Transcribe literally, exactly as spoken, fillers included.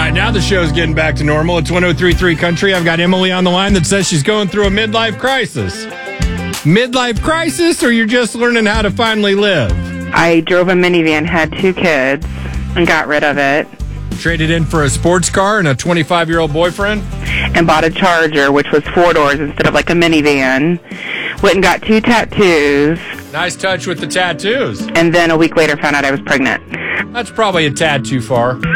right, now the show's getting back to normal. It's one oh three point three Country. I've got Emily on the line that says she's going through a midlife crisis. Midlife crisis, or you're just learning how to finally live? I drove a minivan, had two kids, and got rid of it. Traded in for a sports car and a twenty-five-year-old boyfriend? And bought a Charger, which was four doors instead of like a minivan. Went and got two tattoos. Nice touch with the tattoos. And then a week later found out I was pregnant. That's probably a tad too far.